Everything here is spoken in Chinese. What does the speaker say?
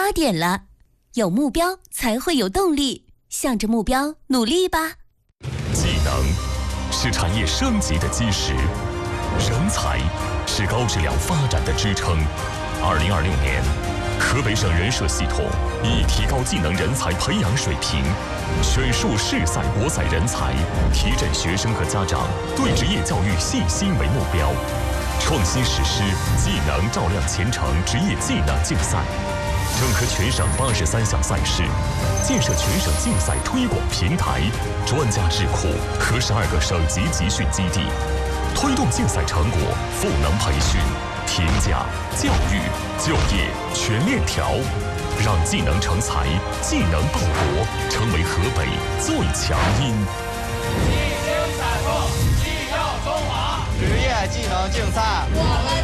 8点了，有目标才会有动力，向着目标努力吧。 技能是产业升级的基石，人才是高质量发展的支撑。2026年，河北省人社系统以提高技能人才培养水平，选树市赛国赛人才，提振学生和家长对职业教育信心为目标，创新实施技能照亮前程职业技能竞赛，整合全省83项赛事，建设全省竞赛推广平台、专家智库和12个省级集训基地，推动竞赛成果赋能培训、评价、教育、就业全链条，让技能成才、技能报国成为河北最强音。 精彩不，技耀中华，职业技能竞赛，我们